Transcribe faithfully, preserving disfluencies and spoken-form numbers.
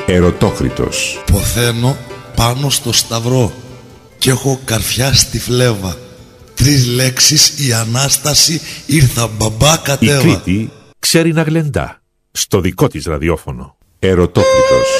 Ερωτόκριτος. Ποθαίνω πάνω στο σταυρό και έχω καρφιά στη φλέβα. Τρεις λέξεις, η Ανάσταση ήρθα μπαμπά κατέβα. Η Κρήτη ξέρει να γλεντά στο δικό της ραδιόφωνο. Ερωτόκριτος.